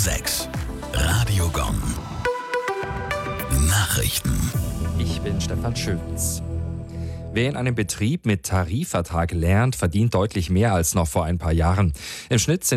6. Radio Gong. Nachrichten. Ich bin Stefan Schütz. Wer in einem Betrieb mit Tarifvertrag lernt, verdient deutlich mehr als noch vor ein paar Jahren. Im Schnitt sind